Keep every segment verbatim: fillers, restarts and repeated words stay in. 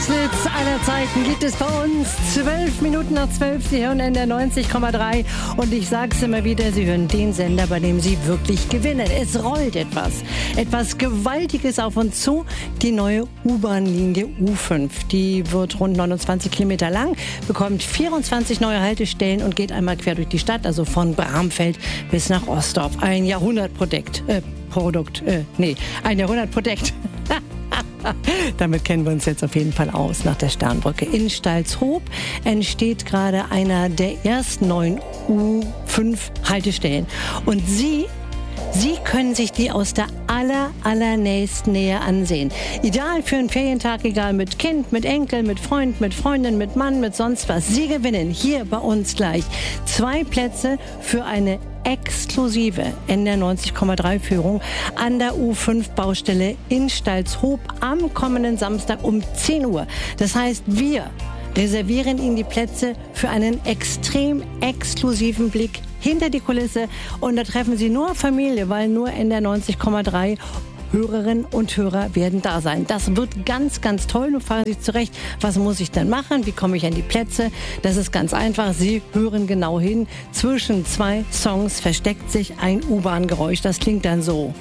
Hits aller Zeiten gibt es bei uns. Zwölf Minuten nach zwölf, Sie hören N D R neunzig Komma drei. Und ich sag's immer wieder, Sie hören den Sender, bei dem Sie wirklich gewinnen. Es rollt etwas. Etwas Gewaltiges auf uns zu. Die neue U-Bahn-Linie U fünf. Die wird rund neunundzwanzig Kilometer lang, bekommt vierundzwanzig neue Haltestellen und geht einmal quer durch die Stadt, also von Bramfeld bis nach Osdorf. Ein Jahrhundertprodukt. Äh, Produkt. Äh, nee, ein Jahrhundertprodukt. Damit kennen wir uns jetzt auf jeden Fall aus. Nach der Sternbrücke in Stalzhoop entsteht gerade einer der ersten neuen U fünf Haltestellen. Und Sie, Sie können sich die aus der aller, allernächsten Nähe ansehen. Ideal für einen Ferientag, egal mit Kind, mit Enkel, mit Freund, mit Freundin, mit Mann, mit sonst was. Sie gewinnen hier bei uns gleich zwei Plätze für eine exklusive N D R neunzig Komma drei Führung an der U fünf Baustelle in Stalzhoop am kommenden Samstag um zehn Uhr. Das heißt, wir reservieren Ihnen die Plätze für einen extrem exklusiven Blick hinter die Kulisse. Und da treffen Sie nur Familie, weil nur N D R neunzig Komma drei Hörerinnen und Hörer werden da sein. Das wird ganz, ganz toll. Nun fragen Sie sich zurecht, was muss ich denn machen? Wie komme ich an die Plätze? Das ist ganz einfach. Sie hören genau hin. Zwischen zwei Songs versteckt sich ein U-Bahn-Geräusch. Das klingt dann so.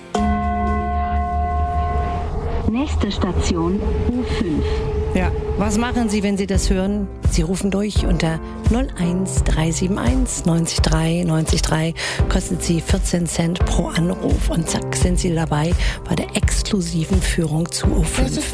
Nächste Station U fünf. Ja, was machen Sie, wenn Sie das hören? Sie rufen durch unter null eins drei sieben eins neunzig drei neunzig drei. Kostet Sie vierzehn Cent pro Anruf. Und zack, sind Sie dabei bei der exklusiven Führung zu U fünf.